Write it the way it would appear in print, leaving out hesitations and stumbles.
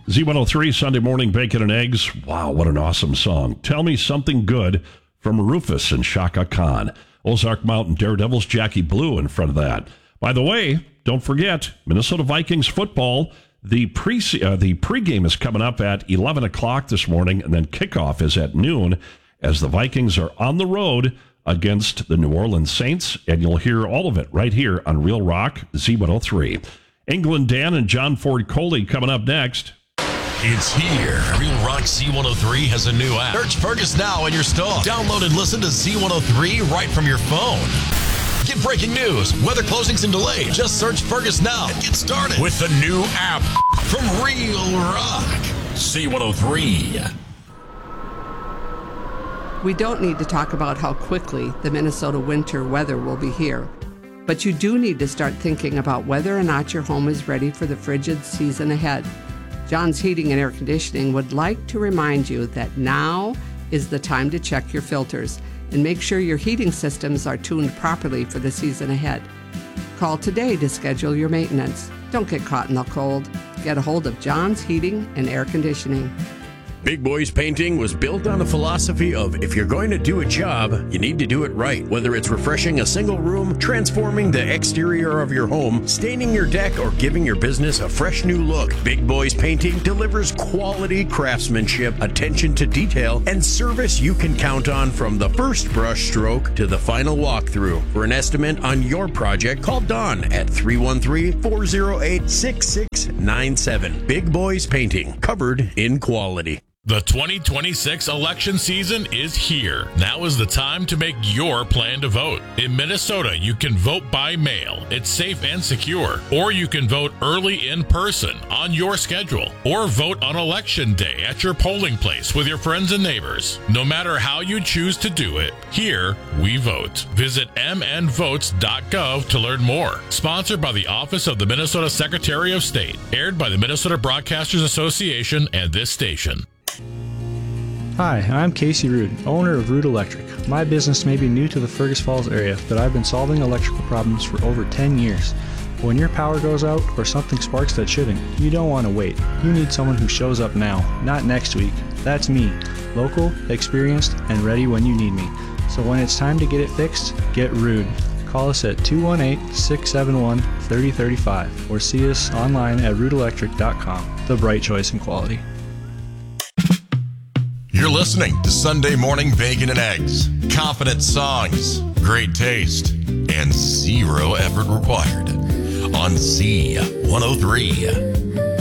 Z103, Sunday Morning Bacon and Eggs. Wow, what an awesome song. Tell Me Something Good from Rufus and Shaka Khan. Ozark Mountain Daredevils, Jackie Blue in front of that. By the way, don't forget, Minnesota Vikings football. The pregame is coming up at 11 o'clock this morning, and then kickoff is at noon as the Vikings are on the road against the New Orleans Saints, and you'll hear all of it right here on Real Rock Z103. England Dan and John Ford Coley coming up next. It's here. Real Rock Z103 has a new app. Search Fergus now in your store. Download and listen to Z103 right from your phone. Get breaking news, weather closings and delays. Just search Fergus now and get started with the new app from Real Rock Z103. We don't need to talk about how quickly the Minnesota winter weather will be here, but you do need to start thinking about whether or not your home is ready for the frigid season ahead. John's Heating and Air Conditioning would like to remind you that now is the time to check your filters and make sure your heating systems are tuned properly for the season ahead. Call today to schedule your maintenance. Don't get caught in the cold. Get a hold of John's Heating and Air Conditioning. Big Boys Painting was built on a philosophy of if you're going to do a job, you need to do it right. Whether it's refreshing a single room, transforming the exterior of your home, staining your deck, or giving your business a fresh new look, Big Boys Painting delivers quality craftsmanship, attention to detail, and service you can count on from the first brush stroke to the final walkthrough. For an estimate on your project, call Don at 313-408-6697. Big Boys Painting, covered in quality. The 2026 election season is here. Now is the time to make your plan to vote. In Minnesota, you can vote by mail. It's safe and secure. Or you can vote early in person on your schedule. Or vote on election day at your polling place with your friends and neighbors. No matter how you choose to do it, here we vote. Visit mnvotes.gov to learn more. Sponsored by the Office of the Minnesota Secretary of State. Aired by the Minnesota Broadcasters Association and this station. Hi, I'm Casey Rude, owner of Rude Electric. My business may be new to the Fergus Falls area, but I've been solving electrical problems for over 10 years. When your power goes out or something sparks that shouldn't, you don't want to wait. You need someone who shows up now, not next week. That's me, local, experienced, and ready when you need me. So when it's time to get it fixed, get Rude. Call us at 218-671-3035 or see us online at rudeelectric.com. The bright choice in quality. You're listening to Sunday Morning Bacon and Eggs. Confident songs, great taste, and zero effort required on Z103.